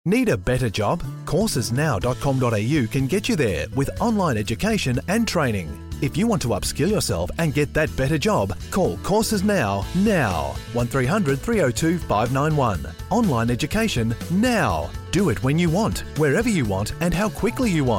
Need a better job? Coursesnow.com.au can get you there with online education and training. If you want to upskill yourself and get that better job, call Courses Now. 1300 302 591. Online education now. Do it when you want, wherever you want, and how quickly you want.